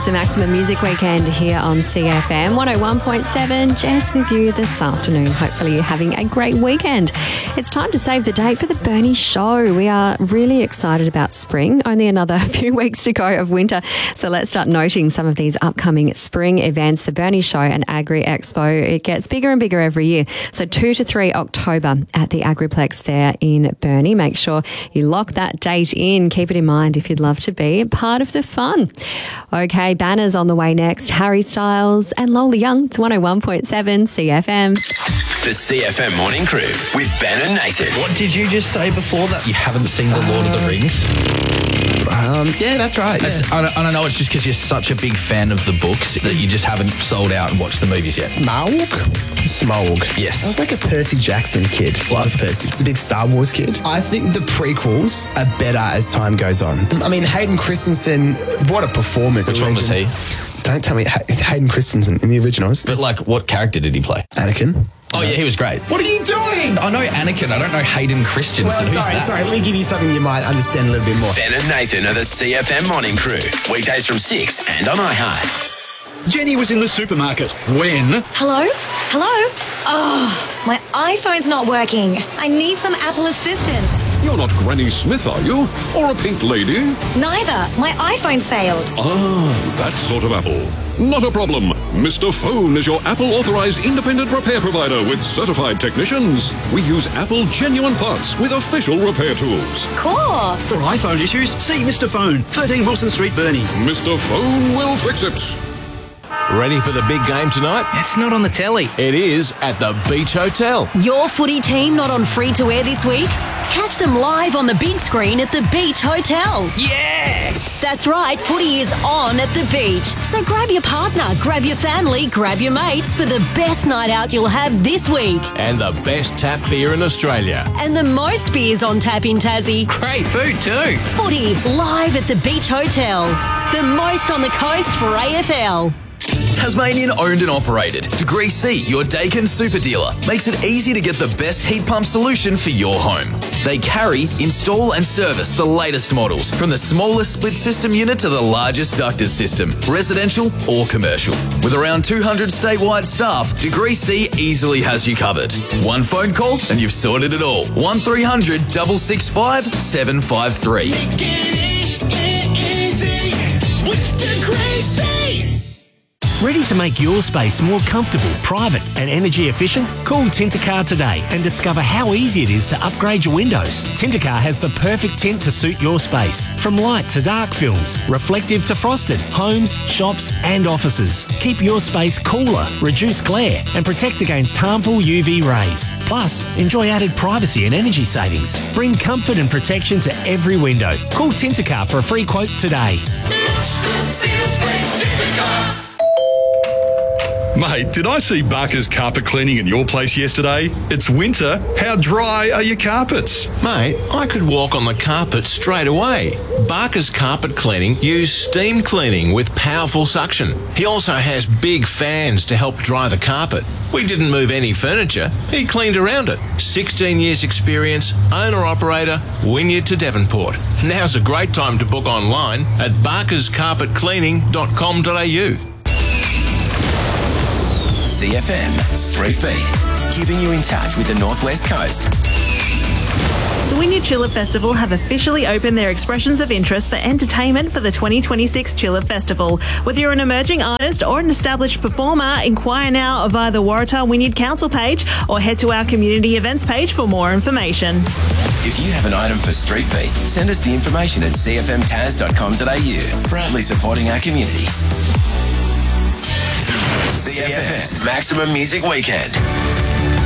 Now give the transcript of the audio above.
It's a Maximum Music Weekend here on CFM 101.7. Jess with you this afternoon. Hopefully you're having a great weekend. It's time to save the date for the Bernie Show. We are really excited about spring. Only another few weeks to go of winter. So let's start noting some of these upcoming spring events. The Bernie Show and Agri Expo. It gets bigger and bigger every year. So 2 to 3 October at the Agriplex there in Burnie. Make sure you lock that date in. Keep it in mind if you'd love to be part of the fun. Okay, banners on the way next. Harry Styles and Lola Young. It's 101.7 CFM. The CFM Morning Crew with Ben and Nathan. What did you just say before that? You haven't seen The Lord of the Rings? Yeah, that's right. Yeah. I don't know, it's just because you're such a big fan of the books that you just haven't sold out and watched the movies yet. Smaug. Yes. I was like a Percy Jackson kid. Love Percy. It's a big Star Wars kid. I think the prequels are better as time goes on. I mean, Hayden Christensen, what a performance. Which one was he? Don't tell me. It's Hayden Christensen in the originals. But like, what character did he play? Anakin. Oh, yeah, he was great. What are you doing? I know Anakin. I don't know Hayden Christensen. Well, sorry. Let me give you something you might understand a little bit more. Ben and Nathan are the CFM Morning Crew. Weekdays from 6 and on iHeart. Jenny was in the supermarket when... Hello? Oh, my iPhone's not working. I need some Apple assistance. You're not Granny Smith, are you? Or a pink lady? Neither. My iPhone's failed. Ah, that sort of Apple. Not a problem. Mr. Phone is your Apple-authorized independent repair provider with certified technicians. We use Apple genuine parts with official repair tools. Cool. For iPhone issues, see Mr. Phone, 13 Wilson Street, Burnie. Mr. Phone will fix it. Ready for the big game tonight? It's not on the telly. It is at the Beach Hotel. Your footy team not on free-to-air this week? Catch them live on the big screen at the Beach Hotel. Yes! That's right, footy is on at the beach. So grab your partner, grab your family, grab your mates for the best night out you'll have this week. And the best tap beer in Australia. And the most beers on tap in Tassie. Great food too. Footy live at the Beach Hotel. The most on the coast for AFL. Tasmanian owned and operated. Degree C, your Dakin super dealer, makes it easy to get the best heat pump solution for your home. They carry, install and service the latest models, from the smallest split system unit to the largest ducted system, residential or commercial. With around 200 statewide staff, Degree C easily has you covered. One phone call and you've sorted it all. 1300 665 753. Make it easy with Degree C. Ready to make your space more comfortable, private and energy efficient? Call Tintercar today and discover how easy it is to upgrade your windows. Tintercar has the perfect tint to suit your space. From light to dark films, reflective to frosted, homes, shops and offices. Keep your space cooler, reduce glare and protect against harmful UV rays. Plus, enjoy added privacy and energy savings. Bring comfort and protection to every window. Call Tintercar for a free quote today. Mate, did I see Barker's carpet cleaning at your place yesterday? It's winter. How dry are your carpets? Mate, I could walk on the carpet straight away. Barker's Carpet Cleaning use steam cleaning with powerful suction. He also has big fans to help dry the carpet. We didn't move any furniture. He cleaned around it. 16 years experience, owner-operator, Wynyard to Devonport. Now's a great time to book online at barkerscarpetcleaning.com.au. CFM Street Beat, keeping you in touch with the Northwest Coast. The Wynyard Chiller Festival have officially opened their expressions of interest for entertainment for the 2026 Chiller Festival. Whether you're an emerging artist or an established performer, inquire now via the Waratah Wynyard Council page or head to our community events page for more information. If you have an item for Street Beat, send us the information at cfmtaz.com.au. Proudly supporting our community. CFM's Maximum Music Weekend.